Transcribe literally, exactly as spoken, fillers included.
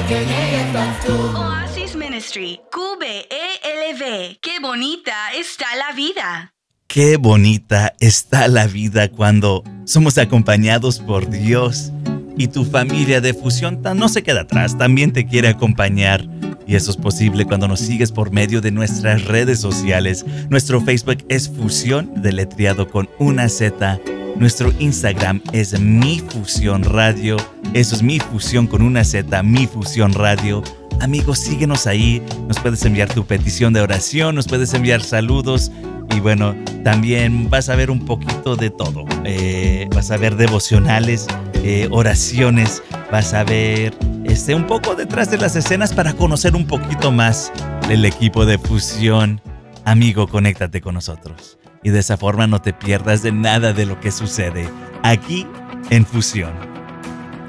Oasis Ministry, Q B E L V. Qué bonita está la vida. Qué bonita está la vida cuando somos acompañados por Dios. Y tu familia de Fusión no se queda atrás, también te quiere acompañar. Y eso es posible cuando nos sigues por medio de nuestras redes sociales. Nuestro Facebook es Fusión, deletreado con una Z. Nuestro Instagram es Mi Fusión Radio. Eso es Mi Fusión con una Z, Mi Fusión Radio. Amigos, síguenos ahí. Nos puedes enviar tu petición de oración, nos puedes enviar saludos. Y bueno, también vas a ver un poquito de todo. Eh, vas a ver devocionales, eh, oraciones. Vas a ver este, un poco detrás de las escenas para conocer un poquito más del equipo de Fusión. Amigo, conéctate con nosotros. Y de esa forma no te pierdas de nada de lo que sucede aquí en Fusión.